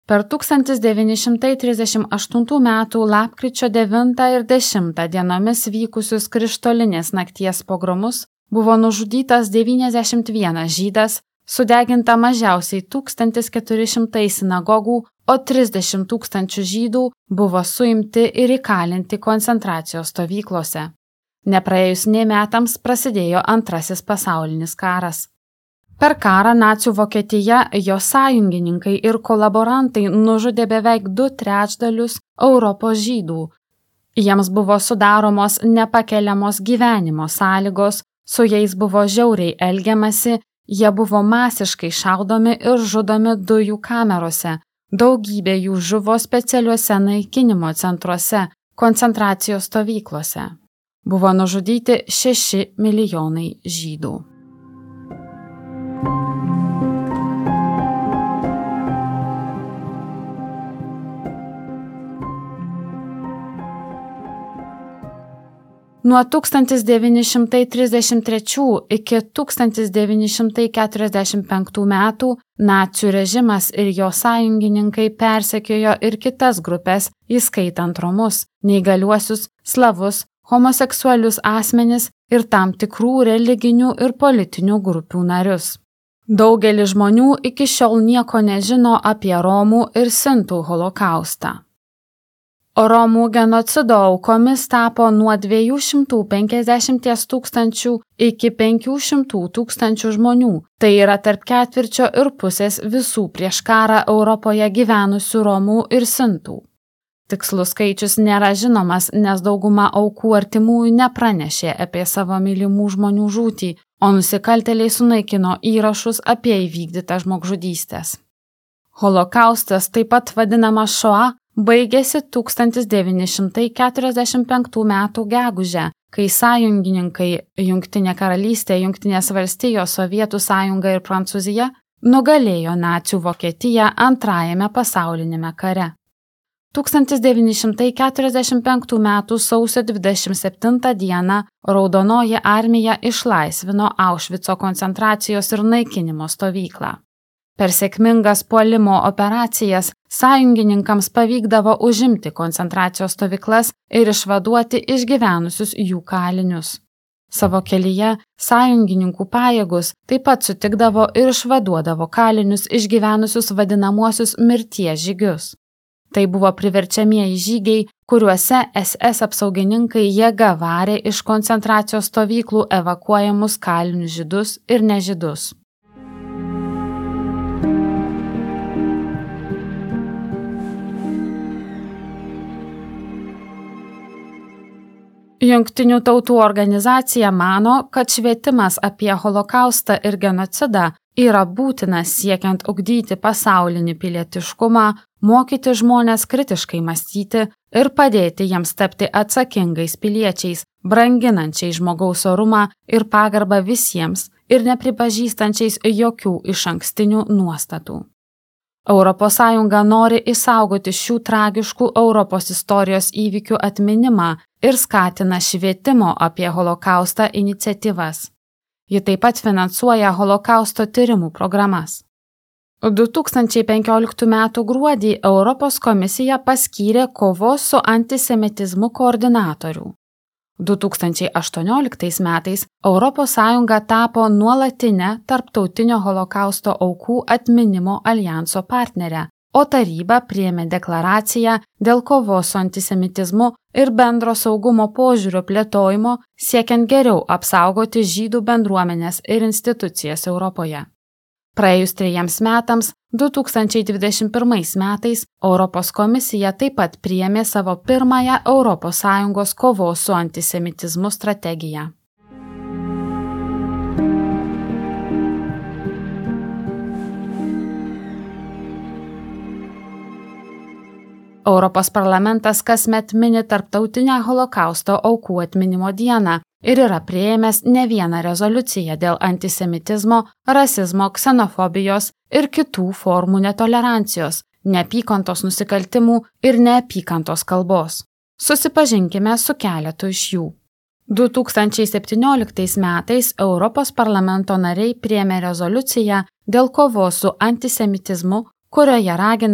Per 1938 metų lapkričio 9 ir 10 dienomis vykusius Krištolinės nakties pogromus buvo nužudytas 91 žydas, sudeginta mažiausiai 1400 sinagogų, o 30 000 žydų buvo suimti ir įkalinti koncentracijos stovyklose. Nepraėjus nė metams prasidėjo Antrasis pasaulinis karas. Per karą nacių Vokietija, jo sąjungininkai ir kolaborantai nužudė beveik 2/3 Europos žydų. Jiems buvo sudaromos nepakeliamos gyvenimo sąlygos, su jais buvo žiauriai elgiamasi, jie buvo masiškai šaudomi ir žudomi dujų kamerose, daugybė jų žuvo specialiuose naikinimo centruose, koncentracijos stovyklose. Buvo nužudyti 6 milijonai žydų. Nuo 1933 iki 1945 metų nacių režimas ir jo sąjungininkai persekiojo ir kitas grupės, įskaitant romus, neįgaliuosius, slavus, homoseksualius asmenis ir tam tikrų religinių ir politinių grupių narius. Daugelis žmonių iki šiol nieko nežino apie romų ir sintų holokaustą. Romų genocido aukomis tapo nuo 250 000 iki 500 000 žmonių, tai yra tarp 1/4 visų prieš karą Europoje gyvenusių romų ir sintų. Tikslus skaičius nėra žinomas, nes dauguma aukų artimųjų nepranešė apie savo mylimų žmonių žūtį, o nusikaltėliai sunaikino įrašus apie įvykdytą žmogžudystės. Holokaustas, taip pat vadinama šoa, baigėsi 1945 metų gegužę, kai sąjungininkai Jungtinė karalystė, Jungtinės valstijos, Sovietų sąjunga ir Prancūzija nugalėjo nacių Vokietiją Antrajame pasaulinėme kare. 1945 metų sausio 27 dieną Raudonoji armija išlaisvino Aušvico koncentracijos ir naikinimo stovyklą. Per sėkmingas puolimo operacijas sąjungininkams pavykdavo užimti koncentracijos stovyklas ir išvaduoti išgyvenusius jų kalinius. Savo kelyje sąjungininkų pajėgos taip pat sutikdavo ir išvaduodavo kalinius išgyvenusius vadinamuosius mirties žygius. Tai buvo priverčiamieji žygiai, kuriuose SS apsaugininkai jėga varė iš koncentracijos stovyklų evakuojamus kalinius žydus ir nežydus. Jungtinių tautų organizacija mano, kad švietimas apie holokaustą ir genocidą yra būtinas siekiant ugdyti pasaulinį pilietiškumą, mokyti žmones kritiškai mąstyti ir padėti jiems tapti atsakingais piliečiais, branginančiais žmogaus orumą ir pagarbą visiems ir nepripažįstančiais jokių išankstinių nuostatų. ES nori išsaugoti šių tragiškų Europos istorijos įvykių atminimą ir skatina švietimo apie holokaustą iniciatyvas. Ji taip pat finansuoja holokausto tyrimų programas. 2015 m. gruodį Europos komisija paskyrė kovos su antisemitizmu koordinatorių. 2018 metais ES tapo nuolatinę Tarptautinio holokausto aukų atminimo aljanso partnerę, o taryba priėmė deklaraciją dėl kovos su antisemitizmu ir bendro saugumo požiūrio plėtojimo, siekiant geriau apsaugoti žydų bendruomenės ir institucijas Europoje. Praėjus 3 metams, 2021 metais, Europos komisija taip pat priėmė savo pirmąją ES kovos su antisemitizmu strategiją. Europos parlamentas kasmet mini Tarptautinę holokausto aukų atminimo dieną ir yra priėmęs ne vieną rezoliuciją dėl antisemitizmo, rasizmo, ksenofobijos ir kitų formų netolerancijos, neapykantos nusikaltimų ir neapykantos kalbos. Susipažinkime su keletu iš jų. 2017 metais Europos parlamento nariai priėmė rezoliuciją dėl kovos su antisemitizmu, kurioje ragina